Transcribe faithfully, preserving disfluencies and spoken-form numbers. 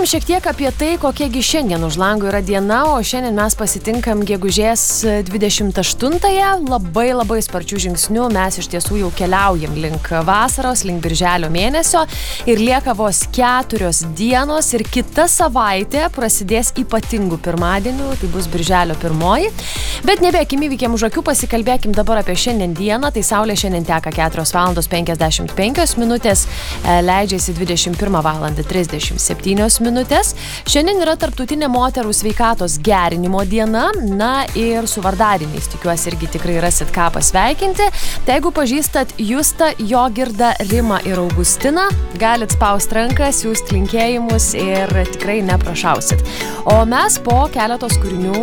Pakalbėkim šiek tiek apie tai, kokiegi šiandien už lango yra diena, o šiandien mes pasitinkam gegužės dvidešimt aštuntąją. Labai labai sparčių žingsnių mes iš tiesų jau keliaujam link vasaros, link birželio mėnesio ir lieka vos keturios dienos ir kita savaitė prasidės ypatingų pirmadienių, tai bus birželio pirmoji. Bet nebėkim įvykiam už akių, pasikalbėkim dabar apie šiandien dieną. Tai saulė šiandien teka keturios valandos penkiasdešimt penkios minutės, leidžiasi dvidešimt pirmą valandą trisdešimt septynios minutės. Šiandien yra tarptautinė moterų sveikatos gerinimo diena, na ir su vardadieniais tikiuosi irgi tikrai rasit ką pasveikinti. Tai jeigu pažįstat Justą, Jogirdą, Rimą ir Augustiną, galit spaust ranką, siųst linkėjimus ir tikrai neprašausit. O mes po keletos kūrinių